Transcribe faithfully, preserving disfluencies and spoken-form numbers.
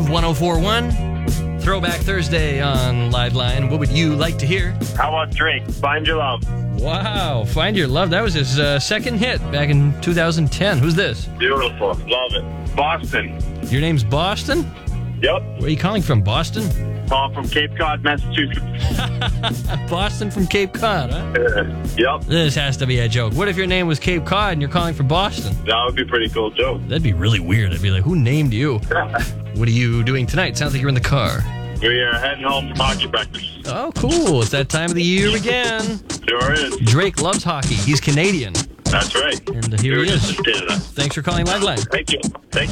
Love one oh four point one. Throwback Thursday on Liveline. What would you like to hear? How about Drake? Find Your Love. Wow, Find Your Love. That was his uh, second hit back in two thousand ten. Who's this? Beautiful. Love it. Boston. Your name's Boston? Yep. Where are you calling from, Boston? Call from Cape Cod, Massachusetts. Boston from Cape Cod, huh? Uh, yep. This has to be a joke. What if your name was Cape Cod and you're calling from Boston? That would be pretty cool, too. That'd be really weird. I'd be like, who named you? What are you doing tonight? Sounds like you're in the car. We are heading home from hockey practice. Oh, cool. It's that time of the year again. Sure is. Drake loves hockey. He's Canadian. That's right. And here We were he is. just in Canada. Thanks for calling Liveline. Thank you. Thank you.